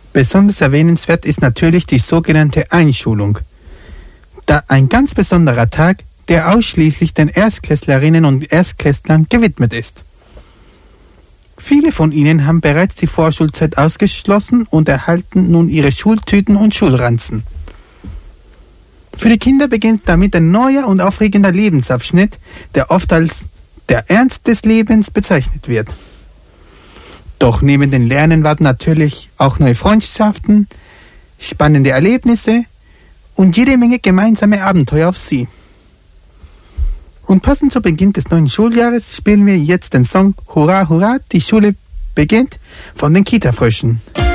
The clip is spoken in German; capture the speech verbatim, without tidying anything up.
Besonders erwähnenswert ist natürlich die sogenannte Einschulung. Da ein ganz besonderer Tag, der ausschließlich den Erstklässlerinnen und Erstklässlern gewidmet ist. Viele von ihnen haben bereits die Vorschulzeit ausgeschlossen und erhalten nun ihre Schultüten und Schulranzen. Für die Kinder beginnt damit ein neuer und aufregender Lebensabschnitt, der oft als der Ernst des Lebens bezeichnet wird. Doch neben den Lernen warten natürlich auch neue Freundschaften, spannende Erlebnisse und jede Menge gemeinsame Abenteuer auf sie. Und passend zu Beginn des neuen Schuljahres spielen wir jetzt den Song Hurra, Hurra, die Schule beginnt von den Kita-Fröschen.